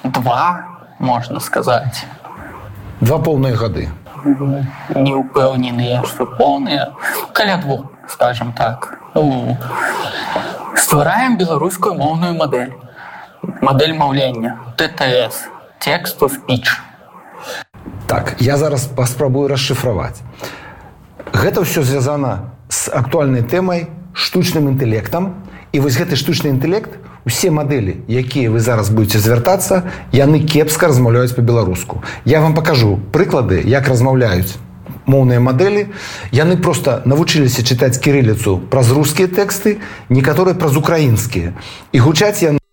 2, можна сказаць. 2 поўныя гады. Не ўпэўнены, што поўныя. Каля 2, скажем так. Ствараем беларускую моўную мадэль. Мадэль маўлення. ТТС. Text to speech. Так, я зараз паспрабую расшыфраваць. Гэта ўсё звязана з актуальнай тэмай штучным інтэлектам. І вось гэты штучны інтэлект, усе мадэлі, якія вы зараз будете звяртацца, яны кепска размаўляюць па-беларуску. Я вам пакажу прыклады, як размаўляюць моўныя мадэлі. Яны проста навучыліся чытаць кірыліцу праз рускія тэксты, некаторыя праз украінскія. І гучаць яны